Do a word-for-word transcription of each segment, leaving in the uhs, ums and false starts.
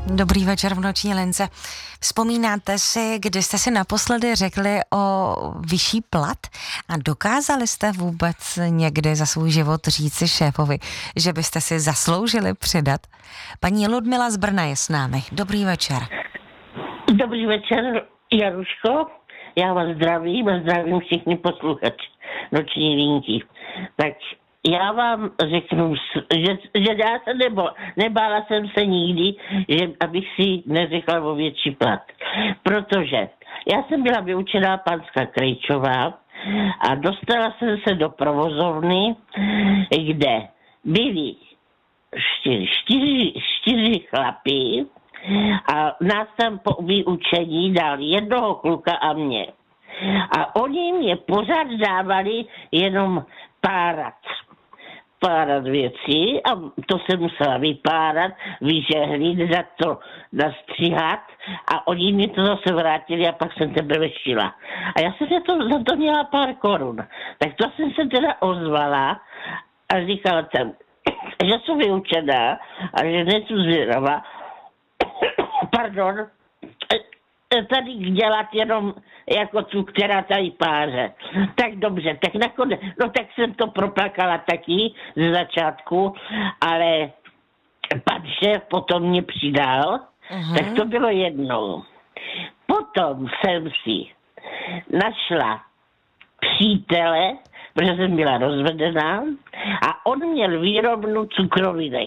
Dobrý večer v noční lince. Vzpomínáte si, kdy jste si naposledy řekli o vyšší plat a dokázali jste vůbec někdy za svůj život říci šéfovi, že byste si zasloužili přidat? Paní Ludmila z Brna je s námi. Dobrý večer. Dobrý večer, Jaruško. Já vás zdravím a zdravím všichni posluchači noční linky. Tak já vám řeknu, že, že já se nebo, nebála jsem se nikdy, že, abych si neřekla o větší plat. Protože já jsem byla vyučená panská Krejčová a dostala jsem se do provozovny, kde byli čtyři, čtyři, čtyři chlapy a nás tam po vyučení dal jednoho kluka a mě. A oni mě pořád dávali jenom párat. párat věcí a to se musela vypárat, vyžehlit, dát to nastříhat a oni mi to zase vrátili a pak jsem teprve šila. A já jsem za to, za to měla pár korun. Tak to jsem se teda ozvala a říkala tam, že jsem vyučená a že nejsem zvědavá, pardon, tady dělat jenom jako tu, která tady páře. Tak dobře, tak nakonec, no tak jsem to proplakala taky ze začátku, ale pan šéf potom mě přidal, uh-huh. Tak to bylo jednou. Potom jsem si našla přítele, protože jsem byla rozvedená a on měl výrobnu cukrovinek.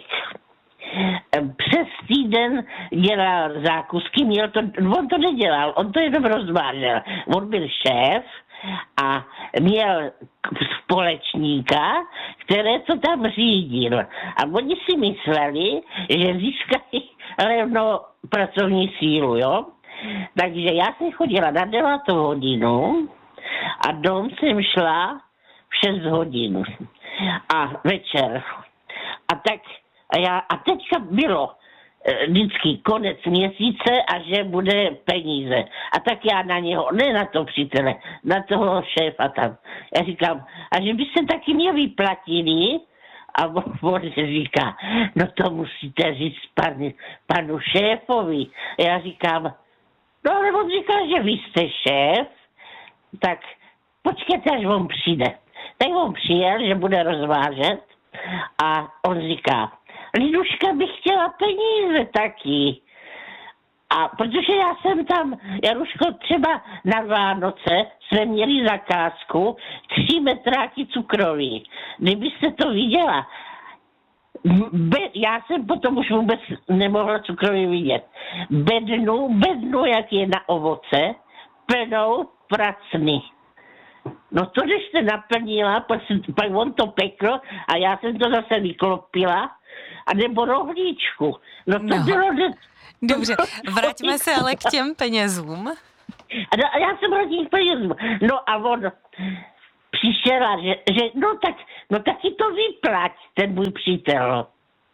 Přes týden dělal zákusky, měl to, on to nedělal, on to jenom rozvážel. On byl šéf a měl společníka, které to tam řídil. A oni si mysleli, že získají levnou pracovní sílu, jo. Takže já jsem chodila na devátou hodinu a dom jsem šla v šest hodin a večer. A tak A, já, a teďka bylo e, vždycky konec měsíce a že bude peníze. A tak já na něho, ne na to přítele, na toho šéfa tam. Já říkám, a že byste taky mě vyplatili? A on, on říká, no to musíte říct panu, panu šéfovi. Já říkám, no ale on říká, že vy jste šéf, tak počkejte, až on přijde. Tak on přijel, že bude rozvážet a on říká, Liduška by chtěla peníze taky. A protože já jsem tam, Jaruško, třeba na Vánoce jsme měli zakázku tři metráky cukroví. Kdybyste to viděla, be, já jsem potom už vůbec nemohla cukroví vidět. Bednu, bednu, jak je na ovoce, plnou pracny. No to, když jste naplnila, pak, pak on to pekl a já jsem to zase vyklopila, a nebo rohlíčku. No to no. bylo... Ne... Dobře, vraťme se ale k těm penězům. A, no, a já jsem rodím penězům. No a on přišel a že, že no tak, no taky to vyplať, ten můj přítel.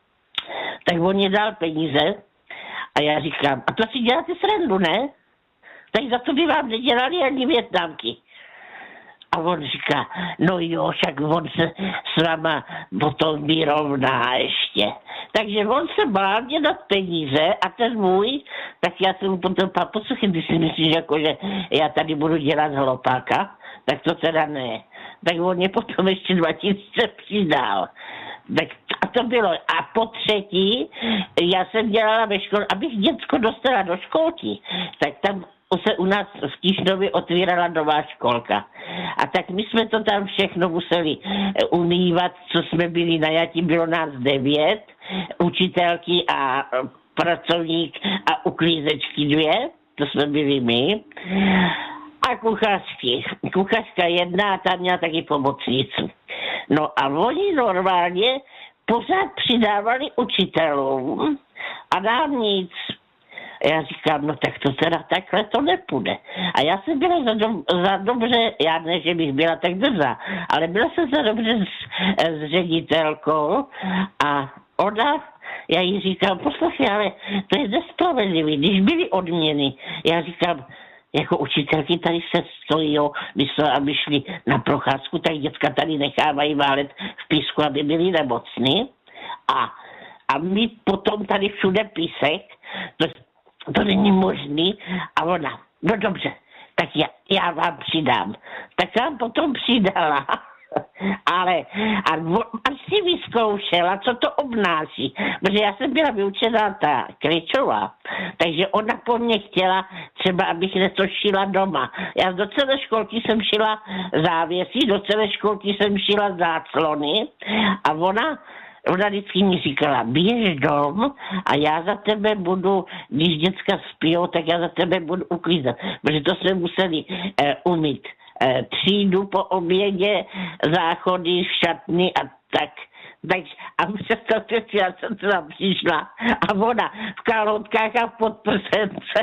Tak on mě dal peníze a já říkám, a to si děláte srandu, ne? Tak za to by vám nedělali ani Vietnamky. A on říká, no jo, však on se s váma potom vyrovná ještě. Takže on se bál mě dát peníze a ten můj, tak já jsem mu potom pál, poslouchej, ty si myslíš, jako, že já tady budu dělat hlopáka, tak to teda ne. Tak on mě potom ještě dva tisíce přidal. Tak a to bylo. A po třetí, já jsem dělala ve škole, abych děcko dostala do školky, tak tam se u nás v Tišnově otvírala nová školka. A tak my jsme to tam všechno museli umývat, co jsme byli najati, bylo nás devět, učitelky a pracovník a uklízečky dvě, to jsme byli my. A kuchařky. Kuchařka jedna a tam měla taky pomocnicu. No a oni normálně pořád přidávali učitelům a nám nic. Já říkám, no tak to teda takhle to nepůjde. A já jsem byla za, do, za dobře, já ne, že bych byla tak drzá, ale byla jsem za dobře s, s ředitelkou a ona, já jí říkám, poslouchej, ale to je nespravedlivý, když byly odměny. Já říkám, jako učitelky tady se stojí, jo, místo, aby šli na procházku, tak děcka tady nechávají válet v písku, aby byli nemocní. A A my potom tady všude písek to, to není možný. A ona, no dobře, tak já, já vám přidám. Tak vám potom přidala. Ale a, až si vyzkoušela, co to obnáší. Protože já jsem byla vyučená ta Kryčová, takže ona po mně chtěla třeba, abych něco šila doma. Já do celé školky jsem šila závěsí, do celé školky jsem šila záclony a ona Ona vždycky mi říkala, běž dom a já za tebe budu, když děcka spijou, tak já za tebe budu uklízet. Protože to jsme museli eh, umít eh, třídu po obědě, záchody, šatny a tak. Tak a představte si, já jsem tam přišla a ona v kalhotkách a v podprsence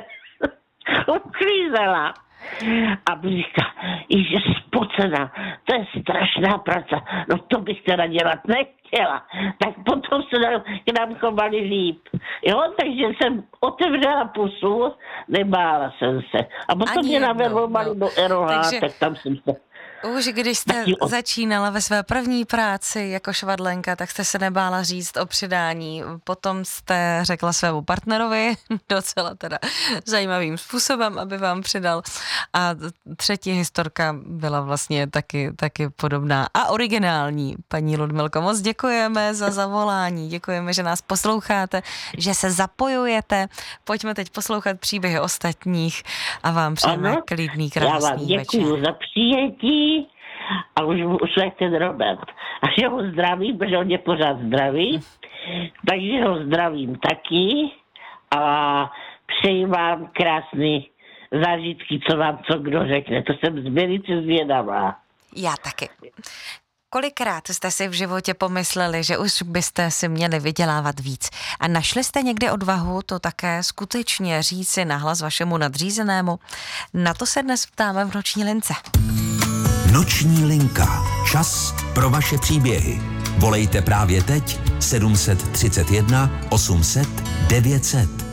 uklízela. A říká, že spocená, to je strašná práce, no to bych teda dělat nechtěla. Tak potom se nám, k nám chovali líp. Jo, takže jsem otevřela pusu, nebála jsem se. A potom mě naverbovali do R O H, takže... tak tam jsem se... Už když jste začínala ve své první práci jako švadlenka, tak jste se nebála říct o přidání. Potom jste řekla svému partnerovi docela teda zajímavým způsobem, aby vám přidal. A třetí historka byla vlastně taky, taky podobná a originální. Paní Ludmilko, moc děkujeme za zavolání. Děkujeme, že nás posloucháte, že se zapojujete. Pojďme teď poslouchat příběhy ostatních a vám přejeme ano, klidný, krásný večer. Já vám děkuju večer. Za přijetí. A už, už jak ten Robert. A že ho zdravím, protože on je pořád zdravý. Takže ho zdravím taky. A přeji vám krásný zážitky, co vám co kdo řekne. To jsem velice zvědavá. Já taky. Kolikrát jste si v životě pomysleli, že už byste si měli vydělávat víc? A našli jste někde odvahu to také skutečně říci nahlas vašemu nadřízenému? Na to se dnes ptáme v Noční lince. Noční linka. Čas pro vaše příběhy. Volejte právě teď sedm set třicet jedna osm set devět set.